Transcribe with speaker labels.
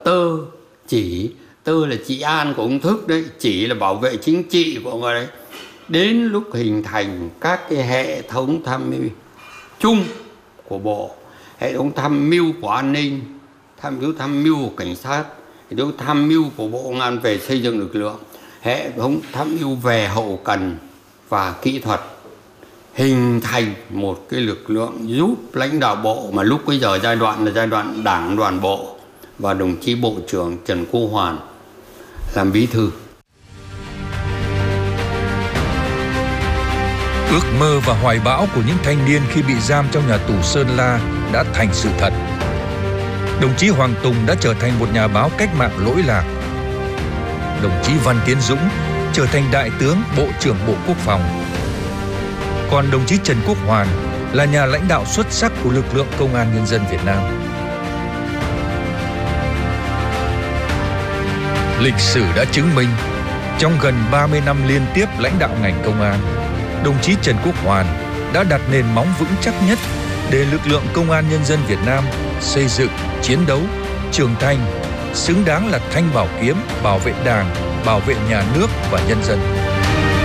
Speaker 1: Tơ chỉ, tơ là trị an của ông Thức đấy, chỉ là bảo vệ chính trị của ông ấy đấy. Đến lúc hình thành các cái hệ thống tham mưu chung của bộ, hệ thống tham mưu của an ninh, tham mưu của cảnh sát, hệ thống tham mưu của Bộ Công an về xây dựng lực lượng, hệ thống tham mưu về hậu cần và kỹ thuật, hình thành một cái lực lượng giúp lãnh đạo bộ, mà lúc bây giờ giai đoạn là giai đoạn đảng đoàn bộ, và đồng chí Bộ trưởng Trần Quốc Hoàn làm bí thư.
Speaker 2: Ước mơ và hoài bão của những thanh niên khi bị giam trong nhà tù Sơn La đã thành sự thật. Đồng chí Hoàng Tùng đã trở thành một nhà báo cách mạng lỗi lạc. Đồng chí Văn Tiến Dũng trở thành đại tướng, Bộ trưởng Bộ Quốc phòng. Còn đồng chí Trần Quốc Hoàn là nhà lãnh đạo xuất sắc của lực lượng Công an Nhân dân Việt Nam. Lịch sử đã chứng minh, trong gần 30 năm liên tiếp lãnh đạo ngành công an, đồng chí Trần Quốc Hoàn đã đặt nền móng vững chắc nhất để lực lượng Công an Nhân dân Việt Nam xây dựng, chiến đấu, trưởng thành, xứng đáng là thanh bảo kiếm bảo vệ Đảng, bảo vệ nhà nước và nhân dân.